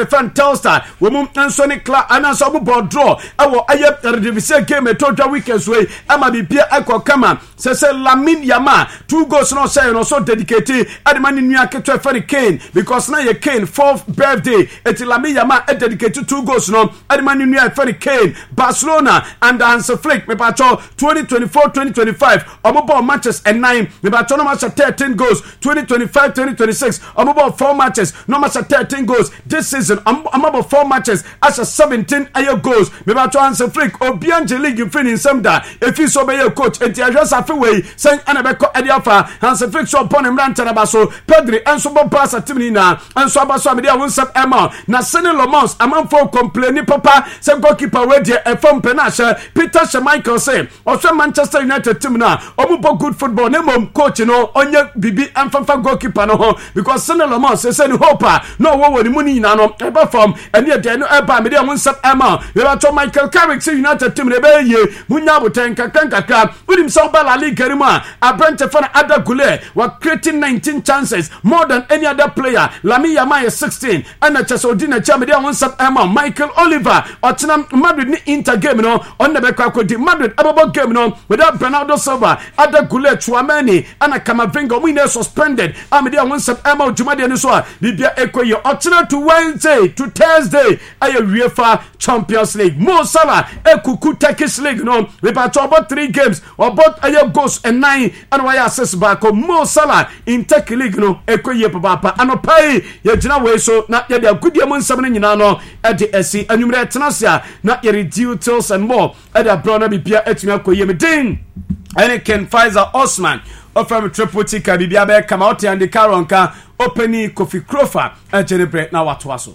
fan Telstar we mum nso ne kla anaso bo draw ewo aye redivise game etodwa weekends we ama bibia akọ kama se Lamine Yamal 2 goals no say no so dedicated ademani nua keto fan Kane because na ye Kane 4th birthday eti Lamine Yamal dedicated 2 goals no ademani nua fan Kane Barcelona and Hansi Flick me pacho 2024-2025 omobo matches and 9 me pacho no match 13 goals 2025-2026 omobo 4 matches no match 13 goals this season omobo 4 matches as 17 ayo goals me pacho Hansi Flick obianje league fini semda efi so be coach enti ahwesa fewei sen anabeko ediafa Hansi Flick so upon him rantana baso Pedri enso bo pass timini na enso abaso amede a wonsap ema na Sene Lomons amanfo complain papa se goalkeeper we de efom penasha Peter Schmeichel say also Manchester United team na omubo good football na mom coach no onye bibi amfafa goalkeeper no ho because Sene Lomons say ni hope no wo ni muni na no eba form ene de no eba amede a wonsap ema we to Michael Carrick say United team na be ye munya boten kakra udim so La Liga rima Abrante fan Ada Gule were creating 19 chances more than any other player. Lamine Yamal 16 and Chesodina Chamede wonsap ema Michael Oliver Ottenham Madrid ni Inter game no on the Bekako Madrid ababo game no without Bernardo Silva Ada Gule Chouameni and Camavinga we suspended amede wonsap ema Jumade no so bibia ekoye Ottenham to Wednesday to Thursday aye UEFA Champions League Mo Salah ekuku Turkish League no we about 3 games or about aye goals and 9 and why assess back Mo Salah in Turkish League no ekoye papa anopai ye gina we so na ye de agudie mo nsam nyina no e de asi anwumre tenasia na ye details and more e da brona bibia atumi akoye me din ene Ken Faisal Osman offer me triple tika bibia be kama oti and Karonka openi Kofi Krofa ajenebre na watwaso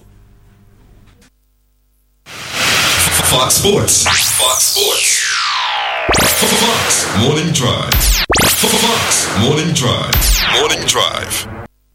Fox Sports. Fox Morning Drive. Fox Morning Drive.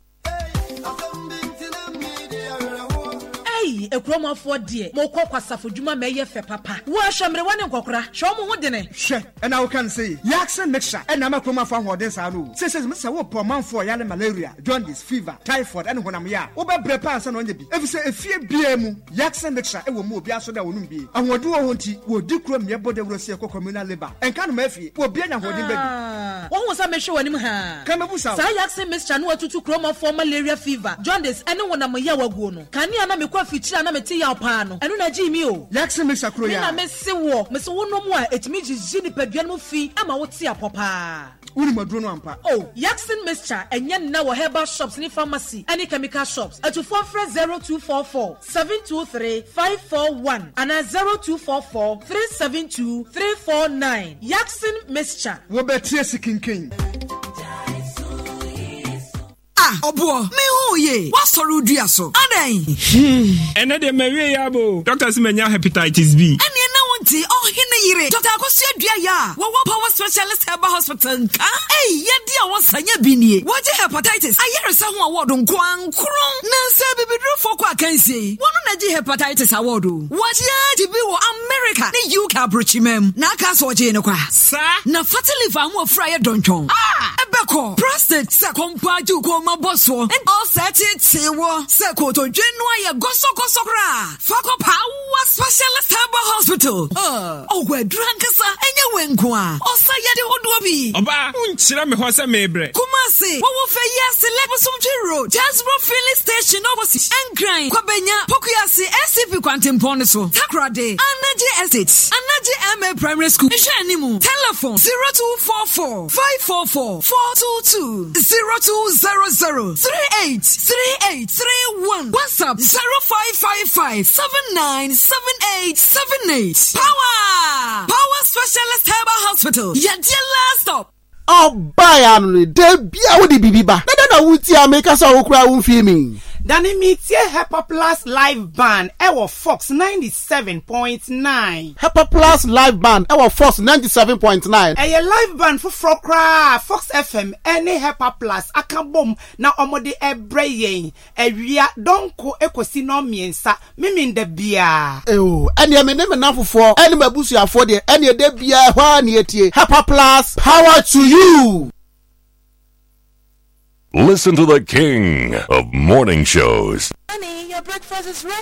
Ekroma for dear, Moko Kwasafo Juma Meye fe papa. Wa hwemre wone nkokora, hwe mo ho de ne. Hwe, and I can say, Yaksen mixture, and I'm a croma for what this I know. Says Mr. Wopo man for yale malaria, jaundice, fever, typhoid, and when I'm ya. Oba brepas and on the if you say a fear BM, Yaksen mixture, it will move Yaso that won't be. And what do I want to will do crom your body will see a communal labor. And can Murphy will be an holding baby. What was I measure when him ha? Come up with some Yaksen mixture no to chroma for malaria fever, jaundice, and when I'm a yawa gono. Can you na me kwa feature na me ti ya pano enu na ji mi o Yaksen mixture kroya na me se wo no mo a etimi ji ni padua no fi ama wo ti apopa uni maduro no ampa oh Yaksen mixture enye na wo herbal shops ni pharmacy any chemical shops atufo frɛ 0244 723 541 and 0244 372 349 Yaksen mixture wo betie sikinkin Obo, me who ye? What sorrow do you so? Aden. And then me we yabo. Doctor Simenya hepatitis B. And you know what? Oh, hina yire. Doctor Akosia Dia. What power specialist herbal hospital? Hey, ye dear was sanya bini. What hepatitis? I hear someone award on Kwang Kron. Nansa baby drew for kwa can say. One on the hepatitis award. What ya to be America? The UK brochimem. Na kaso jeno kwa. Sa na fatally vamu fryer donchon. Ebeko. Prostate sa kompa ju koma bosso. And all set it sewo. Se koto jenwa ya goso kra. Fako power specialist herbal hospital. Oh, we're drunk, sir. And you went qua. Oh, say, you would be. Oba, unchira me hose mebre. Kumasi, what will say yes, select some Jiro. Jasbro filling station overseas. And grind. Kwabenya, Pokiasi, SCP Quantum Poniso. Takrade. Anaji Estate. Anaji MA Primary School. Janimu. Telephone 0244 544 422 0200 383831. WhatsApp 0555 797878. Power Specialist Herbal Hospital. Yeah, last stop. Oh, buy only. They be out the bibiba. Nana wuti America so ukra unfilming. Dani mitie Hepa Plus live band ewo Fox 97.9. Hepa Plus live band ewo Fox 97.9. Eye live band for Frokra Fox FM any Hepa Plus akabom na omode ebreyen ewia donko ekosi no miensa mimi de bia. Oh, ene me ne menafofo ene mabusu afo de ene de bia hwa ne etie. Hepa Plus, power to you. Listen to the king of morning shows. Honey, your breakfast is ready.